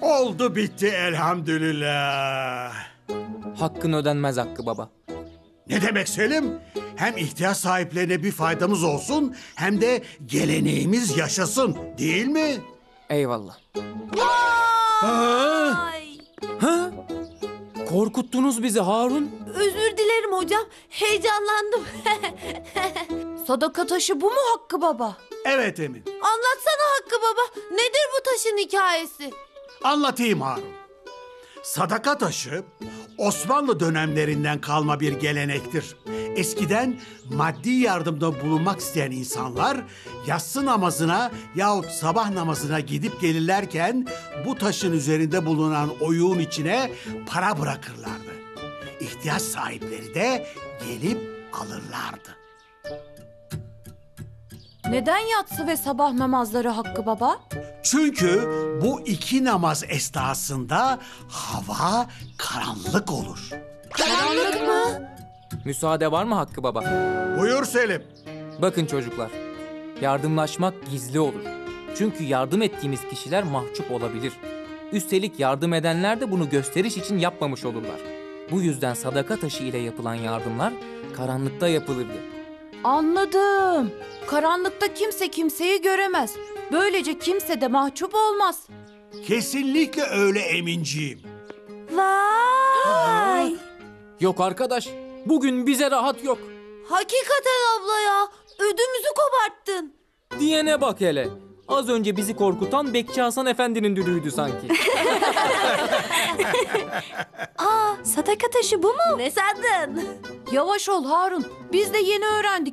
Oldu bitti elhamdülillah. Hakkın ödenmez Hakkı Baba. Ne demek Selim? Hem ihtiyaç sahiplerine bir faydamız olsun hem de geleneğimiz yaşasın, değil mi? Eyvallah. Ay. Ha? Korkuttunuz bizi Harun. Özür dilerim hocam. Heyecanlandım. Sadaka taşı bu mu Hakkı Baba? Evet Emin. Anlatsana Hakkı Baba. Nedir bu taşın hikayesi? Anlatayım Harun. Sadaka taşı Osmanlı dönemlerinden kalma bir gelenektir. Eskiden maddi yardımda bulunmak isteyen insanlar yatsı namazına yahut sabah namazına gidip gelirlerken bu taşın üzerinde bulunan oyuğun içine para bırakırlardı. İhtiyaç sahipleri de gelip alırlardı. Neden yatsı ve sabah namazları Hakkı Baba? Çünkü bu iki namaz esnasında hava karanlık olur. Karanlık mı? Müsaade var mı Hakkı Baba? Buyur Selim. Bakın çocuklar, yardımlaşmak gizli olur. Çünkü yardım ettiğimiz kişiler mahcup olabilir. Üstelik yardım edenler de bunu gösteriş için yapmamış olurlar. Bu yüzden sadaka taşı ile yapılan yardımlar karanlıkta yapılırdı. Anladım. Karanlıkta kimse kimseyi göremez. Böylece kimse de mahcup olmaz. Kesinlikle öyle Eminciğim. Vay. Yok arkadaş, bugün bize rahat yok. Hakikaten abla ya. Ödümüzü koparttın. Diyene bak hele. Az önce bizi korkutan Bekçi Hasan Efendi'nin düdüğüydü sanki. Sadaka taşı bu mu? Ne sandın? Yavaş ol Harun. Biz de yeni öğrendik.